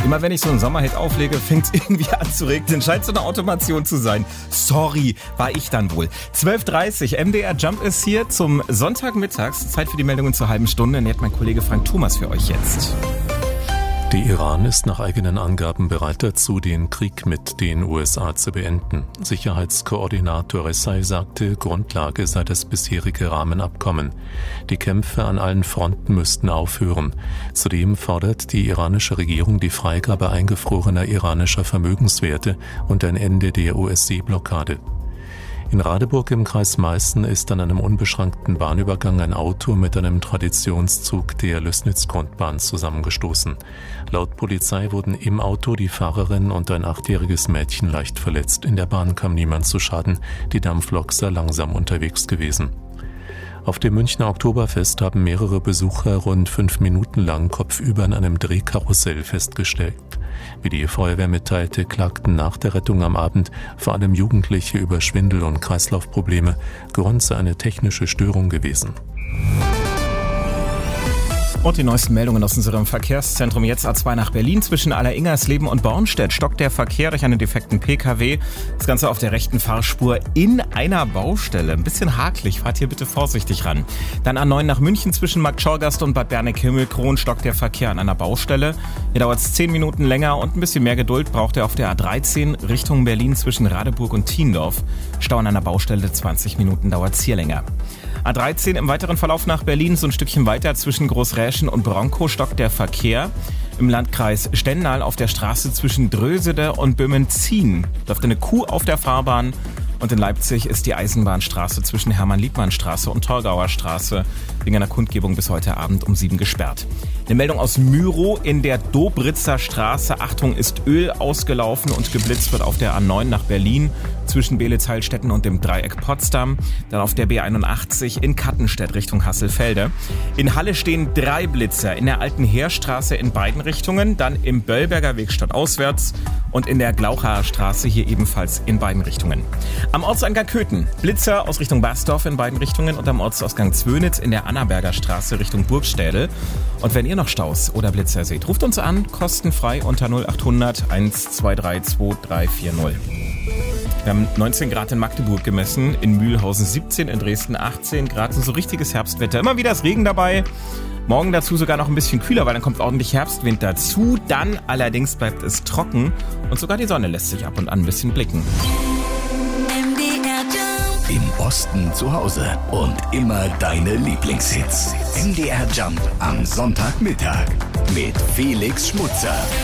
Immer wenn ich so einen Sommerhit auflege, fängt es irgendwie an zu regnen. Scheint so eine Automation zu sein. Sorry, war ich dann wohl. 12.30 Uhr, MDR Jump ist hier zum Sonntagmittags. Zeit für die Meldungen zur halben Stunde. Nährt mein Kollege Frank Thomas für euch jetzt. Der Iran ist nach eigenen Angaben bereit dazu, den Krieg mit den USA zu beenden. Sicherheitskoordinator Ressai sagte, Grundlage sei das bisherige Rahmenabkommen. Die Kämpfe an allen Fronten müssten aufhören. Zudem fordert die iranische Regierung die Freigabe eingefrorener iranischer Vermögenswerte und ein Ende der US-Seeblockade. In Radeburg im Kreis Meißen ist an einem unbeschrankten Bahnübergang ein Auto mit einem Traditionszug der Lößnitz-Grundbahn zusammengestoßen. Laut Polizei wurden im Auto die Fahrerin und ein 8-jähriges Mädchen leicht verletzt. In der Bahn kam niemand zu Schaden. Die Dampflok sei langsam unterwegs gewesen. Auf dem Münchner Oktoberfest haben mehrere Besucher rund 5 Minuten lang kopfüber in einem Drehkarussell festgestellt. Wie die Feuerwehr mitteilte, klagten nach der Rettung am Abend vor allem Jugendliche über Schwindel- und Kreislaufprobleme. Grund sei eine technische Störung gewesen. Und die neuesten Meldungen aus unserem Verkehrszentrum. Jetzt A2 nach Berlin. Zwischen Allersingersleben und Bornstedt stockt der Verkehr durch einen defekten Pkw. Das Ganze auf der rechten Fahrspur in einer Baustelle. Ein bisschen hakelig, fahrt hier bitte vorsichtig ran. Dann A9 nach München zwischen Marktschorgast und Bad Berneck-Himmelkron stockt der Verkehr an einer Baustelle. Hier dauert es 10 Minuten länger und ein bisschen mehr Geduld braucht er auf der A13 Richtung Berlin zwischen Radeburg und Thiendorf. Stau an einer Baustelle, 20 Minuten dauert es hier länger. A13 im weiteren Verlauf nach Berlin, so ein Stückchen weiter zwischen Großräschen und Bronkow stockt der Verkehr. Im Landkreis Stendal auf der Straße zwischen Drösede und Böhmen-Zien läuft eine Kuh auf der Fahrbahn. Und in Leipzig ist die Eisenbahnstraße zwischen Hermann-Liebmann-Straße und Torgauer Straße wegen einer Kundgebung bis heute Abend um 7 gesperrt. Eine Meldung aus Myrow in der Dobritzer Straße. Achtung, ist Öl ausgelaufen und geblitzt wird auf der A9 nach Berlin zwischen Beelitz-Heilstätten und dem Dreieck Potsdam. Dann auf der B81 in Kattenstedt Richtung Hasselfelde. In Halle stehen 3 Blitzer in der Alten Heerstraße in beiden Richtungen, dann im Böllberger Weg stadtauswärts und in der Glauchaer Straße hier ebenfalls in beiden Richtungen. Am Ortseingang Köthen Blitzer aus Richtung Basdorf in beiden Richtungen und am Ortsausgang Zwönitz in der Annaberger Straße Richtung Burgstädel. Und wenn ihr noch Staus oder Blitzer seht, ruft uns an, kostenfrei unter 0800 123 2340. Wir haben 19 Grad in Magdeburg gemessen, in Mühlhausen 17, in Dresden 18 Grad. So richtiges Herbstwetter. Immer wieder ist Regen dabei. Morgen dazu sogar noch ein bisschen kühler, weil dann kommt ordentlich Herbstwind dazu. Dann allerdings bleibt es trocken und sogar die Sonne lässt sich ab und an ein bisschen blicken. Im Osten zu Hause und immer deine Lieblingshits. MDR Jump am Sonntagmittag mit Felix Schmutzer.